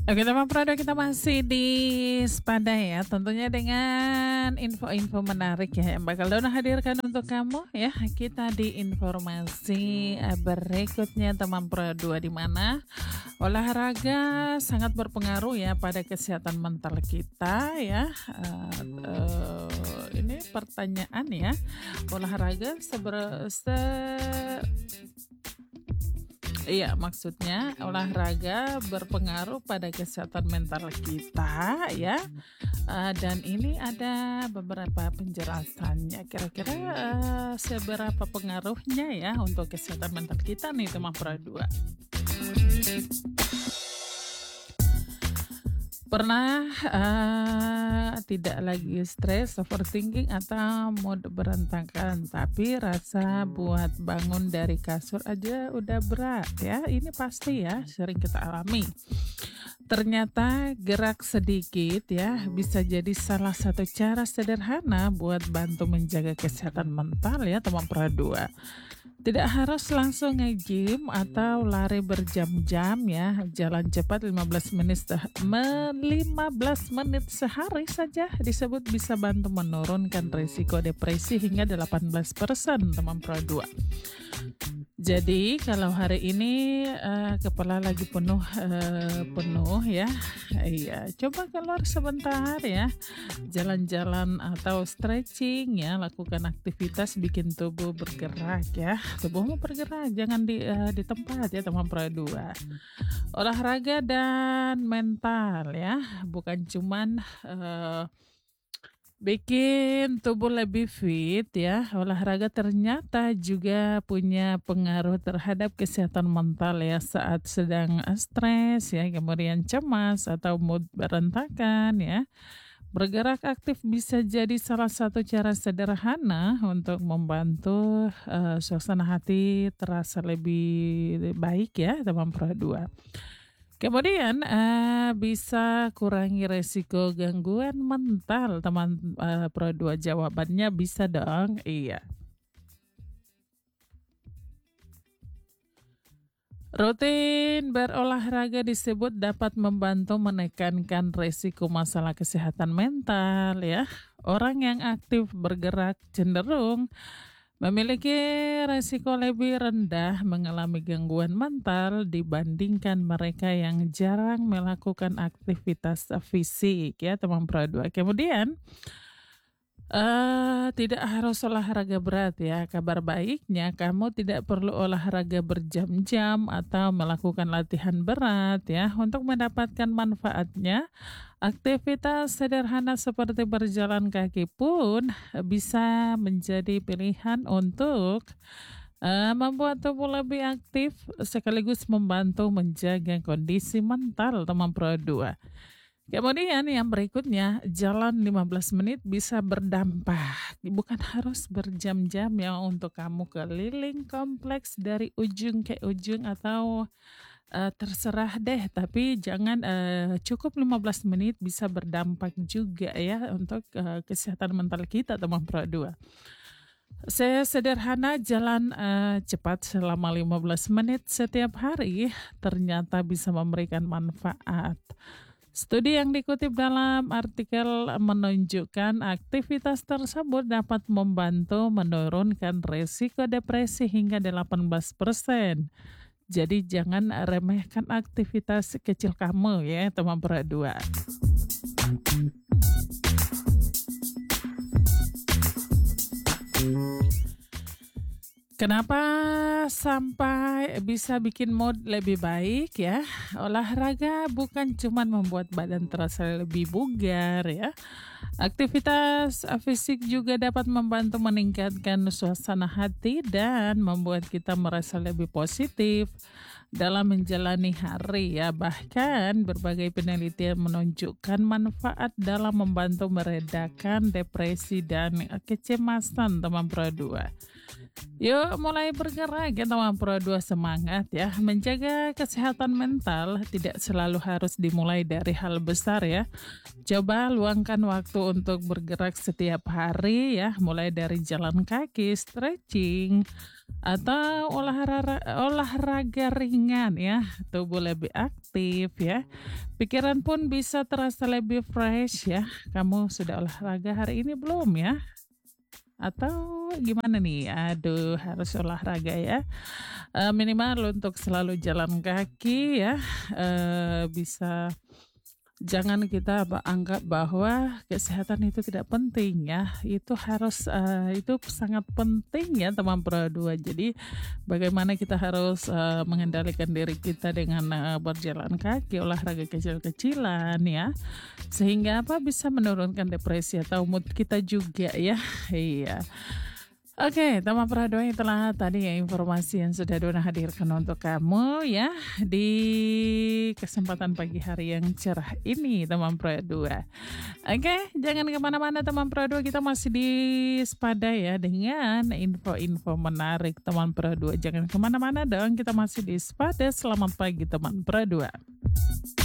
Oke, teman Prado, kita masih di Spada ya, tentunya dengan info-info menarik ya yang bakal Dona hadirkan untuk kamu ya. Kita di informasi berikutnya teman Prado, di mana olahraga sangat berpengaruh ya pada kesehatan mental kita ya. Ini pertanyaan ya, olahraga iya, maksudnya olahraga berpengaruh pada kesehatan mental kita ya. Dan ini ada beberapa penjelasannya. Kira-kira seberapa pengaruhnya ya untuk kesehatan mental kita nih teman Pradua. Pernah tidak lagi stres, overthinking atau mood berantakan, tapi rasa buat bangun dari kasur aja udah berat ya. Ini pasti ya sering kita alami. Ternyata gerak sedikit ya bisa jadi salah satu cara sederhana buat bantu menjaga kesehatan mental ya teman Pradua. Tidak harus langsung nge-gym atau lari berjam-jam ya. Jalan cepat 15 menit sehari saja disebut bisa bantu menurunkan risiko depresi hingga 18% teman Pro 2. Jadi kalau hari ini kepala lagi penuh ya, iya, coba keluar sebentar ya, jalan-jalan atau stretching ya, lakukan aktivitas bikin tubuh bergerak ya, tubuhmu bergerak, jangan di tempat ya teman Pro 2. Olahraga dan mental ya, bukan cuman bikin tubuh lebih fit ya, olahraga ternyata juga punya pengaruh terhadap kesehatan mental ya saat sedang stres ya, kemudian cemas atau mood berantakan ya. Bergerak aktif bisa jadi salah satu cara sederhana untuk membantu suasana hati terasa lebih baik ya teman Pro 2. Kemudian bisa kurangi resiko gangguan mental teman Pro 2. Jawabannya bisa dong, iya. Rutin berolahraga disebut dapat membantu menekankan resiko masalah kesehatan mental ya. Orang yang aktif bergerak cenderung memiliki resiko lebih rendah mengalami gangguan mental dibandingkan mereka yang jarang melakukan aktivitas fisik ya teman Pro 2. Kemudian tidak harus olahraga berat ya. Kabar baiknya kamu tidak perlu olahraga berjam-jam atau melakukan latihan berat ya. Untuk mendapatkan manfaatnya, aktivitas sederhana seperti berjalan kaki pun bisa menjadi pilihan untuk membuat tubuh lebih aktif sekaligus membantu menjaga kondisi mental teman Pro 2. Kemudian yang berikutnya, jalan 15 menit bisa berdampak. Bukan harus berjam-jam ya untuk kamu keliling kompleks dari ujung ke ujung atau terserah deh. Tapi jangan cukup 15 menit bisa berdampak juga ya untuk kesehatan mental kita teman Pro 2. Sederhana jalan cepat selama 15 menit setiap hari ternyata bisa memberikan manfaat. Studi yang dikutip dalam artikel menunjukkan aktivitas tersebut dapat membantu menurunkan risiko depresi hingga 18%. Jadi jangan remehkan aktivitas kecil kamu ya teman Pro 2. Kenapa sampai bisa bikin mood lebih baik ya? Olahraga bukan cuma membuat badan terasa lebih bugar ya. Aktivitas fisik juga dapat membantu meningkatkan suasana hati dan membuat kita merasa lebih positif dalam menjalani hari ya. Bahkan berbagai penelitian menunjukkan manfaat dalam membantu meredakan depresi dan kecemasan teman Pro 2. Yuk mulai bergerak ya teman Pro 2, semangat ya. Menjaga kesehatan mental tidak selalu harus dimulai dari hal besar ya. Coba luangkan waktu untuk bergerak setiap hari ya, mulai dari jalan kaki, stretching, atau olahraga ringan ya, tubuh lebih aktif ya. Pikiran pun bisa terasa lebih fresh ya. Kamu sudah olahraga hari ini belum ya? Atau gimana nih? Aduh, harus olahraga ya. Minimal untuk selalu jalan kaki ya, bisa jangan kita anggap bahwa kesehatan itu tidak penting ya, itu harus, itu sangat penting ya teman Pro 2. Jadi bagaimana kita harus, mengendalikan diri kita dengan, berjalan kaki, olahraga kecil-kecilan ya, sehingga apa, bisa menurunkan depresi atau mood kita juga ya, iya. Oke, teman Prado, itulah tadi ya informasi yang sudah Dona hadirkan untuk kamu ya di kesempatan pagi hari yang cerah ini teman Prado. Oke, jangan kemana-mana teman Prado, kita masih di Spada ya dengan info-info menarik teman Prado. Jangan kemana-mana dong, kita masih di Spada. Selamat pagi teman Prado.